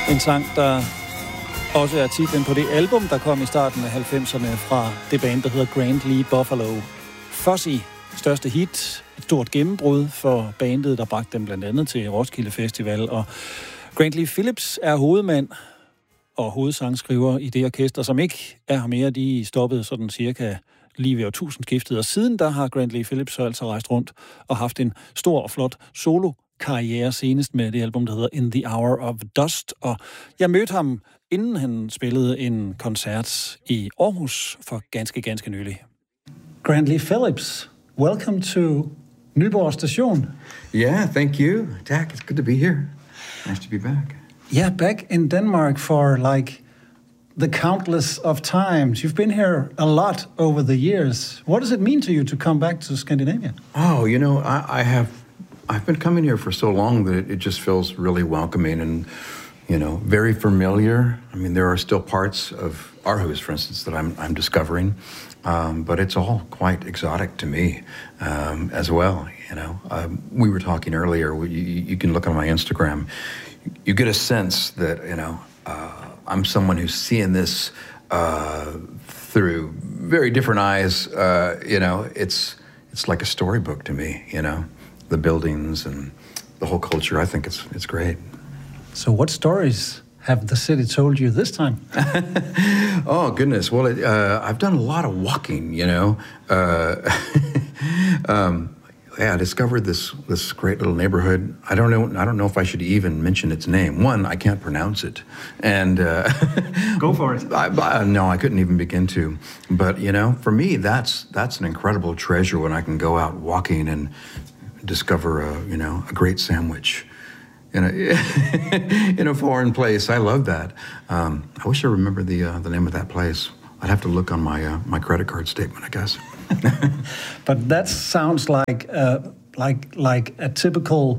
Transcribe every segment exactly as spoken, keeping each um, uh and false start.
En sang, der også er titlen på det album, der kom i starten af halvfemserne fra det band, der hedder Grand Lee Buffalo. Fuzzy, største hit, et stort gennembrud for bandet, der bragte dem blandt andet til Roskilde Festival. Og Grand Lee Phillips er hovedmand og hovedsangskriver i det orkester, som ikke er her mere. De stoppede sådan cirka lige ved årtusindskiftet, og siden der har Grand Lee Phillips så altså rejst rundt og haft en stor og flot solo karriere, senest med det album, der hedder In the Hour of Dust. Og jeg mødte ham, inden han spillede en koncert i Aarhus for ganske, ganske nylig. Grand Lee Phillips, welcome to Nyborg Station. Yeah, thank you, Dak. It's good to be here. Nice to be back. Yeah, back in Denmark for like the countless of times. You've been here a lot over the years. What does it mean to you to come back to Scandinavia? Oh, you know, I, I have... I've been coming here for so long that it, it just feels really welcoming and, you know, very familiar. I mean, there are still parts of Aarhus, for instance, that I'm I'm discovering, um, but it's all quite exotic to me um, as well. You know, um, we were talking earlier. You, you can look on my Instagram. You get a sense that you know uh, I'm someone who's seeing this uh, through very different eyes. Uh, you know, it's it's like a storybook to me. You know. The buildings and the whole culture, I think it's it's great. So what stories have the city told you this time? Oh, goodness. Well, it, uh, I've done a lot of walking, you know. Uh, um, yeah, I discovered this this great little neighborhood. I don't know I don't know if I should even mention its name. One, I can't pronounce it. And uh, go for it. I, I, no, I couldn't even begin to. But, you know, for me, that's that's an incredible treasure when I can go out walking and discover a you know a great sandwich in a in a foreign place. I love that. Um, I wish I remember the uh, the name of that place. I'd have to look on my uh, my credit card statement, I guess. But that sounds like uh, like like a typical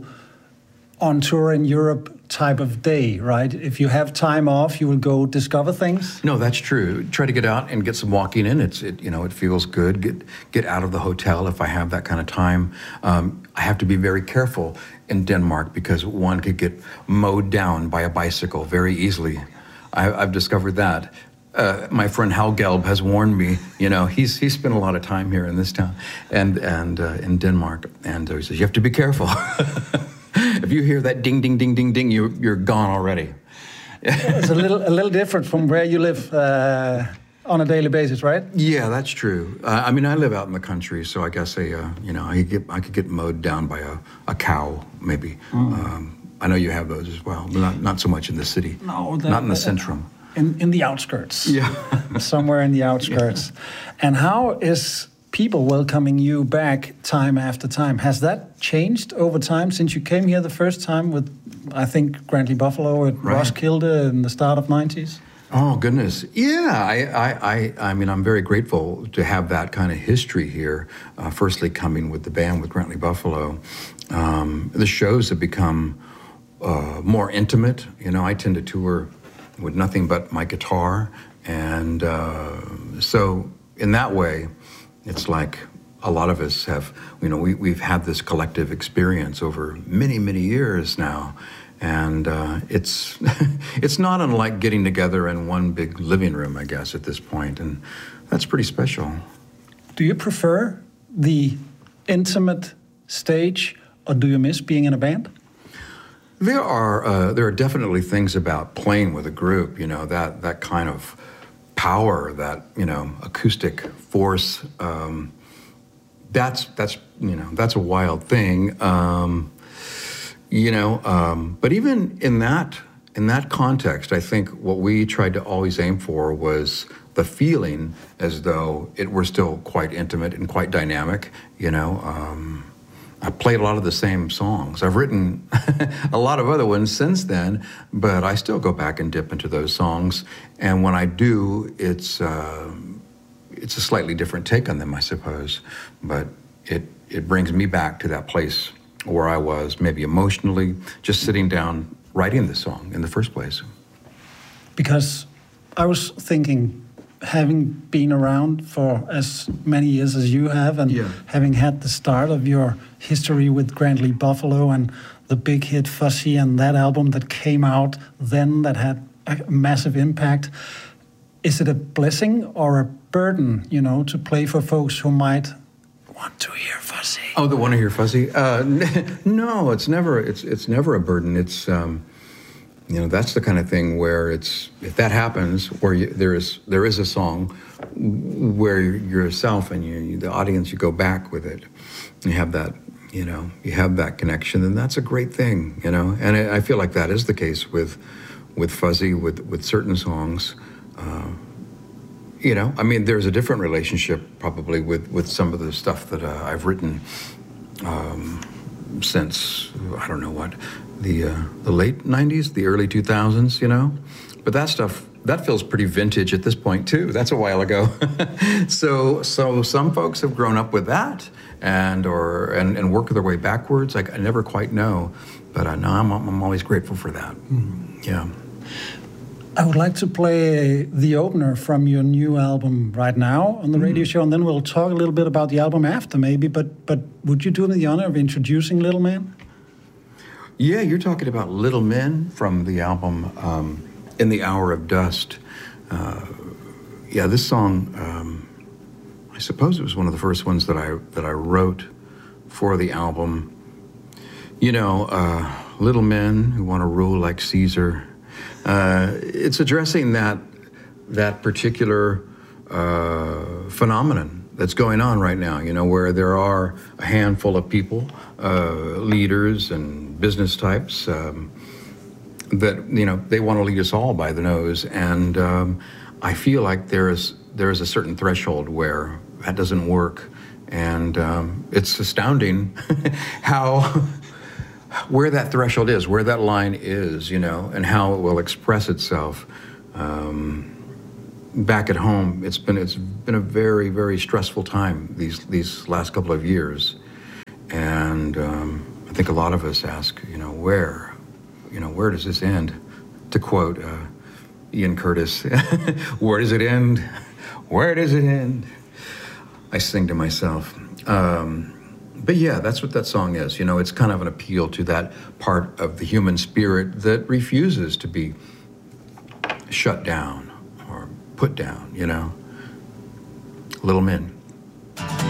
on tour in Europe type of day, right? If you have time off, you will go discover things. No, that's true. Try to get out and get some walking in. It's it you know it feels good. Get get out of the hotel if I have that kind of time. Um, I have to be very careful in Denmark because one could get mowed down by a bicycle very easily. I, I've discovered that. Uh, my friend Hal Gelb has warned me. You know, he's he's spent a lot of time here in this town and and uh, in Denmark, and uh, he says you have to be careful. If you hear that ding, ding, ding, ding, ding, you, you're gone already. It's a little a little different from where you live uh, on a daily basis, right? Yeah, that's true. Uh, I mean, I live out in the country, so I guess I, uh, you know, I could get I could get mowed down by a, a cow, maybe. Mm. Um, I know you have those as well, but not, not so much in the city. No, the, not in the centrum. In in the outskirts. Yeah, somewhere in the outskirts. Yeah. And how is people welcoming you back time after time? Has that changed over time since you came here the first time with, I think, Grand Lee Buffalo at right. Roskilde in the start of nineties? Oh, goodness. Yeah, I, I, I, I mean, I'm very grateful to have that kind of history here. Uh, firstly, coming with the band with Grand Lee Buffalo. Um, the shows have become uh, more intimate. You know, I tend to tour with nothing but my guitar. And uh, so in that way, it's like a lot of us have, you know, we, we've had this collective experience over many, many years now. And uh, it's it's not unlike getting together in one big living room, I guess, at this point. And that's pretty special. Do you prefer the intimate stage, or do you miss being in a band? There are uh, there are definitely things about playing with a group, you know, that, that kind of power, that, you know, acoustic force. Um, that's that's you know that's a wild thing, um, you know. Um, but even in that in that context, I think what we tried to always aim for was the feeling as though it were still quite intimate and quite dynamic. You know, um, I played a lot of the same songs. I've written a lot of other ones since then, but I still go back and dip into those songs. And when I do, it's uh, it's a slightly different take on them, I suppose. But it it brings me back to that place where I was, maybe emotionally, just sitting down writing the song in the first place. Because I was thinking, having been around for as many years as you have, and yeah. having had the start of your history with Grand Lee Buffalo and the big hit Fuzzy and that album that came out then that had a massive impact. Is it a blessing or a burden, you know, to play for folks who might want to hear Fuzzy? Oh, they want to hear Fuzzy? Uh, no, it's never. It's it's never a burden. It's um, you know, that's the kind of thing where it's if that happens, where you, there is there is a song where you're yourself and you the audience, you go back with it, you have that. You know, you have that connection, and that's a great thing. You know, and I, I feel like that is the case with with Fuzzy, with with certain songs. Uh, you know, I mean, there's a different relationship probably with, with some of the stuff that uh, I've written um, since, I don't know what, the uh, the late nineties, the early two thousands, you know? But that stuff, that feels pretty vintage at this point, too. That's a while ago. so so some folks have grown up with that and or and, and work their way backwards. Like, I never quite know. But uh, no, I'm, I'm always grateful for that. Mm. Yeah. I would like to play the opener from your new album right now on the radio mm. show, and then we'll talk a little bit about the album after, maybe. But but would you do me the honor of introducing Little Men? Yeah, you're talking about Little Men from the album um, In the Hour of Dust. Uh, yeah, this song, um, I suppose it was one of the first ones that I that I wrote for the album. You know, uh, little men who want to rule like Caesar. Uh, it's addressing that that particular uh, phenomenon that's going on right now, you know, where there are a handful of people, uh, leaders and business types um, that, you know, they want to lead us all by the nose. And um, I feel like there is there is a certain threshold where that doesn't work. And um, it's astounding how... where that threshold is, where that line is, you know, and how it will express itself. Um, back at home, it's been it's been a very, very stressful time these these last couple of years, and um, I think a lot of us ask, you know, where, you know, where does this end? To quote uh, Ian Curtis, where does it end? Where does it end? I sing to myself. Um, But yeah, that's what that song is. You know, it's kind of an appeal to that part of the human spirit that refuses to be shut down or put down, you know. Little Men.